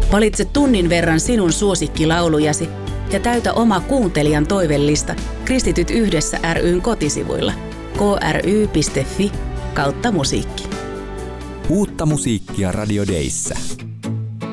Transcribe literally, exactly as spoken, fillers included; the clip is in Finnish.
Valitse tunnin verran sinun suosikkilaulujasi ja täytä oma kuuntelijan toivellista Kristityt yhdessä ry:n kotisivuilla kry piste fi kautta musiikki. Uutta musiikkia Radio Dayssä.